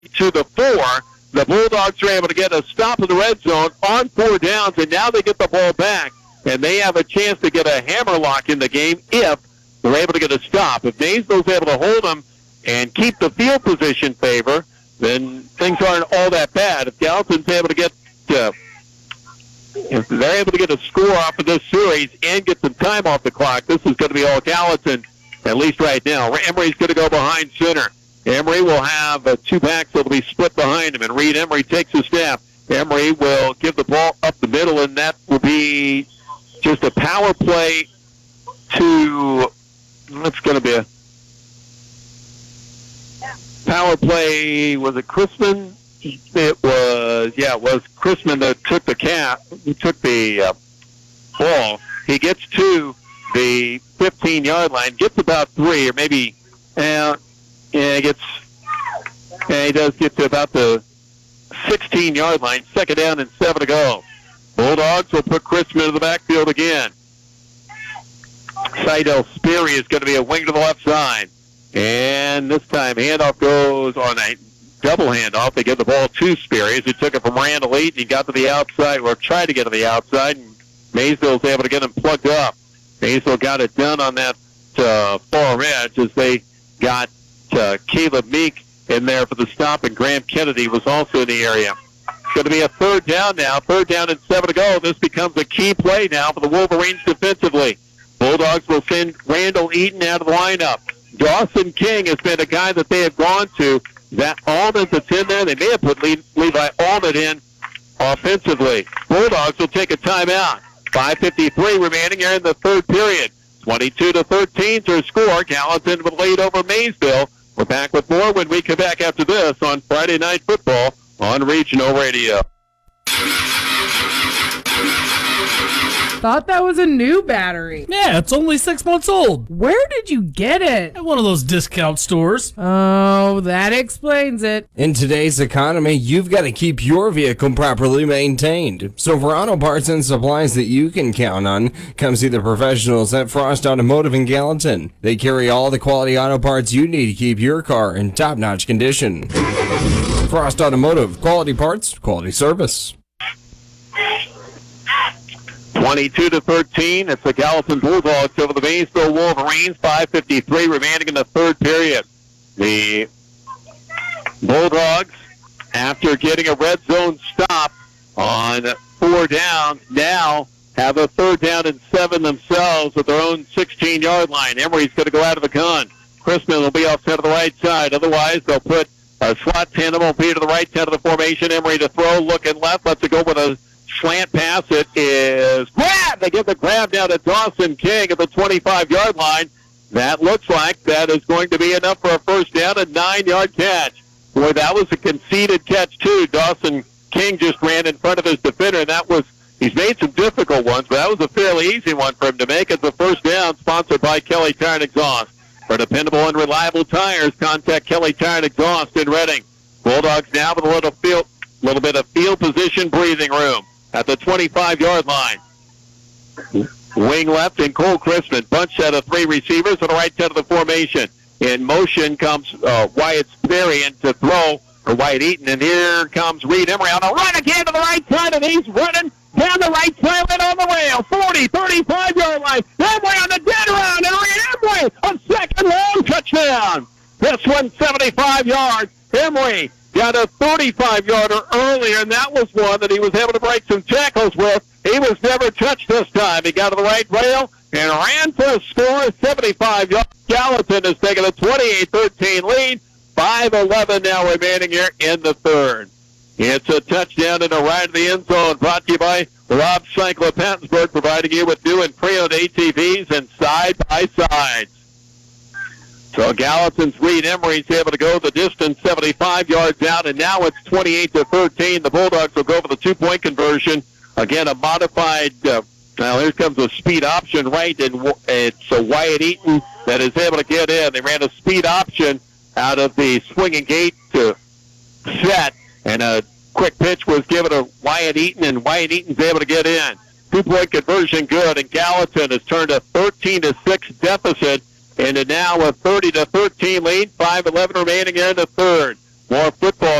to the 4. The Bulldogs are able to get a stop in the red zone on 4 downs, and now they get the ball back, and they have a chance to get a hammerlock in the game if they're able to get a stop. If Maysville's able to hold them and keep the field position favor, then things aren't all that bad. If Gallatin's able to get if they're able to get a score off of this series and get some time off the clock, this is going to be all Gallatin, at least right now. Emory's going to go behind center. Emory will have 2 backs that will be split behind him, and Reed Emory takes a snap. Emory will give the ball up the middle, and that will be just a power play to, what's going to be a power play, was it Chrisman? It was Chrisman that took the ball. He gets to the 15-yard line, gets about 3, or maybe, he does get to about the 16-yard line, 2nd down and 7 to go. Bulldogs will put Chrisman in the backfield again. Seidel Sperry is going to be a wing to the left side. And this time, handoff goes on a double handoff. They give the ball to Sperry as he took it from Randall Eaton. He got to the outside, or tried to get to the outside, and Maysville's able to get him plugged up. Maysville got it done on that far edge as they got Caleb Meek in there for the stop, and Graham Kennedy was also in the area. It's going to be a 3rd down now, 3rd down and 7 to go. This becomes a key play now for the Wolverines defensively. Bulldogs will send Randall Eaton out of the lineup. Dawson King has been a guy that they have gone to. That Allman that's in there, they may have put Levi Allman in offensively. Bulldogs will take a timeout. 5:53 remaining here in the 3rd period. 22-13 to score. Gallatin with lead over Maysville. We're back with more when we come back after this on Friday Night Football on Regional Radio. Thought that was a new battery. Yeah, it's only 6 months old. Where did you get it? At one of those discount stores. Oh, that explains it. In today's economy, you've got to keep your vehicle properly maintained. So for auto parts and supplies that you can count on, come see the professionals at Frost Automotive in Gallatin. They carry all the quality auto parts you need to keep your car in top-notch condition. Frost Automotive, quality parts, quality service. 22-13. It's the Gallatin Bulldogs over the Maysville Wolverines. 5:53 remaining in the 3rd period. The Bulldogs, after getting a red zone stop on 4 downs, now have a 3rd down and 7 themselves at their own 16-yard line. Emory's going to go out of the gun. Chrisman will be offset to the right side. Otherwise, they'll put a slot tandem will be to the right side of the formation. Emory to throw, looking left. Lets it go with a slant pass. It is grabbed. They give the grab down to Dawson King at the 25-yard line. That looks like that is going to be enough for a 1st down, a 9-yard catch. Boy, that was a conceded catch, too. Dawson King just ran in front of his defender, and he's made some difficult ones, but that was a fairly easy one for him to make. It's a 1st down, sponsored by Kelly Tire and Exhaust. For dependable and reliable tires, contact Kelly Tire and Exhaust in Reading. Bulldogs now with a little bit of field position breathing room at the 25-yard line. Wing left and Cole Chrisman. Bunch set of 3 receivers on the right side of the formation. In motion comes Wyatt Sperry in to throw for Wyatt Eaton. And here comes Reed Emory on the run again to the right side, and he's running down the right side and on the rail. 40, 35-yard line. Emory on the dead round, and Reed Emory, a 2nd long touchdown. This one 75 yards. Emory got a 35-yarder earlier, and that was one that he was able to break some tackles with. He was never touched this time. He got to the right rail and ran for a score. 75 yards. Gallatin has taken a 28-13 lead. 5:11 now remaining here in the 3rd. It's a touchdown and a right to the end zone, brought to you by Rob Cycle of Pattonsburg, providing you with new and pre-owned ATVs and side-by-sides. So Gallatin's Reed Emory's able to go the distance, 75 yards out, and now it's 28-13. The Bulldogs will go for the 2-point conversion. Again, a modified, now here comes a speed option right, and it's Wyatt Eaton that is able to get in. They ran a speed option out of the swinging gate to set, and a quick pitch was given to Wyatt Eaton, and Wyatt Eaton's able to get in. 2-point conversion good, and Gallatin has turned a 13-6 deficit into now a 30-13 lead. 5:11 remaining here in the 3rd. More football